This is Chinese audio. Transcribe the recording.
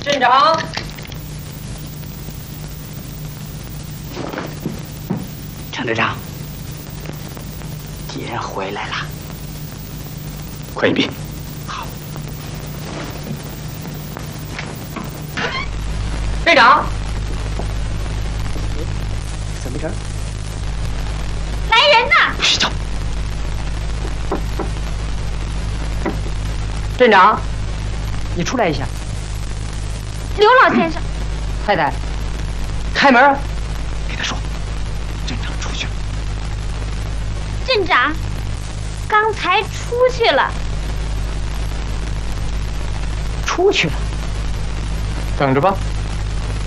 镇长， 程队长，敌人回来了，快隐蔽。好。 队长， 怎么着？ 来人呐！ 睡觉。 镇长，你出来一下。 刘老先生， 太太，开门！ 给他说，镇长出去了。 镇长，刚才出去了。 出去了。等着吧。